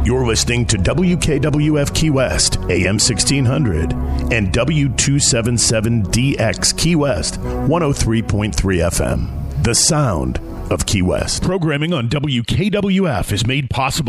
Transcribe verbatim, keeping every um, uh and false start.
You're listening to W K W F Key West, A M sixteen hundred, and W two seventy-seven D X Key West, one oh three point three F M. The sound of Key West. Programming on W K W F is made possible